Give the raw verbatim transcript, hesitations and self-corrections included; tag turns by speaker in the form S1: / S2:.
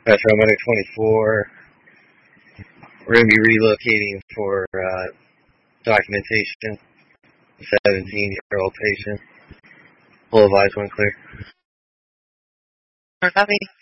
S1: Paramedic twenty-four. We're going to be relocating for uh, documentation. seventeen-year-old patient. Full of eyes, one clear.
S2: Copy.